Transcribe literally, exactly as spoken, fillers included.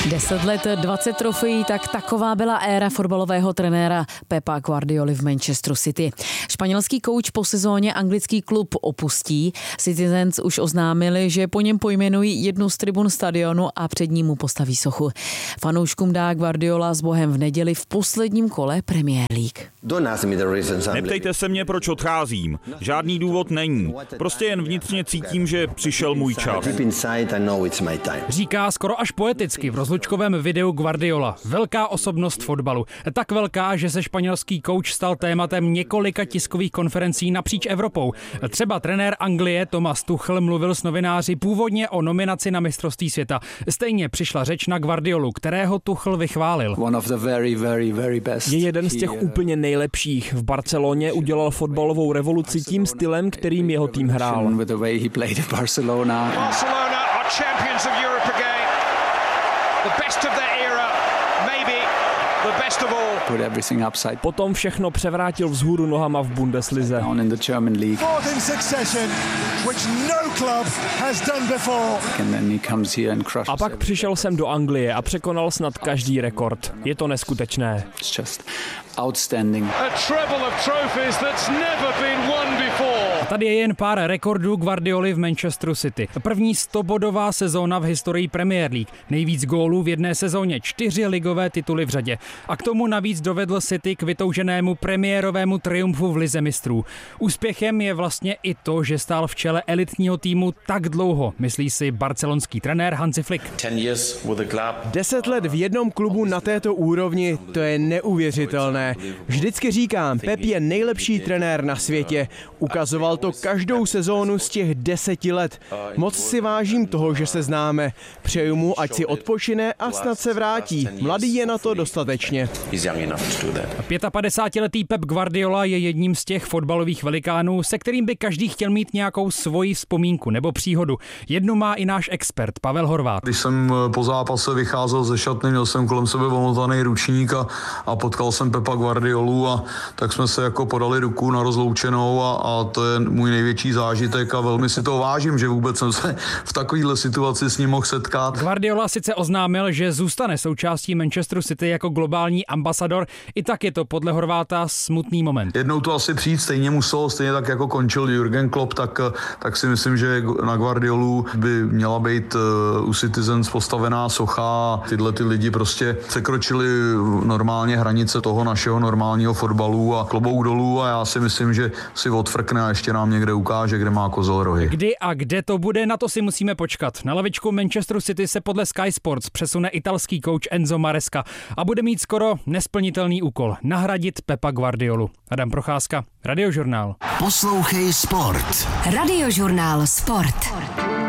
Deset let, dvacet trofejí, tak taková byla éra fotbalového trenéra Pepa Guardioly v Manchesteru City. Španělský kouč po sezóně anglický klub opustí. Citizens už oznámili, že po něm pojmenují jednu z tribun stadionu a před ním mu postaví sochu. Fanouškům dá Guardiola s Bohem v neděli v posledním kole Premier League. Neptejte se mě, proč odcházím. Žádný důvod není. Prostě jen vnitřně cítím, že přišel můj čas. Říká skoro až poeticky v rozlučkovém videu Guardiola. Velká osobnost fotbalu. Tak velká, že se španělský kouč stal tématem několika tiskových konferencí napříč Evropou. Třeba trenér Anglie Thomas Tuchel mluvil s novináři původně o nominaci na mistrovství světa. Stejně přišla řeč na Guardiolu, kterého Tuchel vychválil. Je jeden z těch úplně nejlepších. V Barceloně udělal fotbalovou revoluci tím stylem, kterým jeho tým hrál. Champions of Europe again, the best of their era, maybe the best of all. Put everything upside. Potom všechno převrátil vzhůru nohama v Bundeslize. On in the German league. Fourth in succession, which no club has done before. And then he comes here and crushes. A pak přišel jsem do Anglie a překonal snad každý rekord. Je to neskutečné. It's just outstanding. A treble of trophies that's never been won before. A tady je jen pár rekordů Guardioly v Manchesteru City. První stobodová sezóna v historii Premier League. Nejvíc gólů v jedné sezóně, čtyři ligové tituly v řadě. A k tomu navíc dovedl City k vytouženému premiérovému triumfu v Lize mistrů. Úspěchem je vlastně i to, že stál v čele elitního týmu tak dlouho, myslí si barcelonský trenér Hansi Flick. Deset let v jednom klubu na této úrovni, to je neuvěřitelné. Vždycky říkám, Pep je nejlepší trenér na světě. Ukazoval to každou sezónu z těch deseti let. Moc si vážím toho, že se známe. Přeju mu, ať si odpočine a snad se vrátí. Mladý je na to dostatečně. pětapadesátiletý Pep Guardiola je jedním z těch fotbalových velikánů, se kterým by každý chtěl mít nějakou svoji vzpomínku nebo příhodu. Jednu má i náš expert Pavel Horváth. Když jsem po zápase vycházel ze šatny, měl jsem kolem sebe omotaný ručník a, a potkal jsem Pepa Guardiolu a tak jsme se jako podali ruku na rozloučenou a, a to je můj největší zážitek a velmi si to vážím, že vůbec jsem se v takovéhle situaci s ním mohl setkat. Guardiola sice oznámil, že zůstane součástí Manchesteru City jako globální ambasador, i tak je to podle Horváta smutný moment. Jednou to asi přijít stejně muselo, stejně tak jako končil Jürgen Klopp, tak, tak si myslím, že na Guardiolu by měla být u Citizens postavená socha. Tyhle ty lidi prostě překročili normálně hranice toho našeho normálního fotbalu a klobouk dolů a já si myslím, že si odfrkne a ještě nám někde ukáže, kde má kozel rohy. Kdy a kde to bude, na to si musíme počkat. Na lavičku Manchesteru City se podle Sky Sports přesune italský kouč Enzo Maresca a bude mít skoro nesplnitelný úkol nahradit Pepa Guardiolu. Adam Procházka, Radiožurnál. Poslouchej Sport. Radiožurnál Sport.